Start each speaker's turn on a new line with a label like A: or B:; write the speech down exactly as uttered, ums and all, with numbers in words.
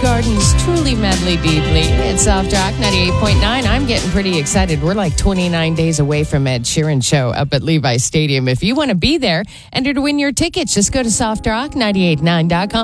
A: Gardens, Truly Madly Deeply. It's Soft Rock ninety-eight point nine. I'm getting pretty excited. We're like twenty-nine days away from Ed Sheeran show up at Levi Stadium. If you want to be there, enter to win your tickets. Just go to soft rock nine eight nine dot com.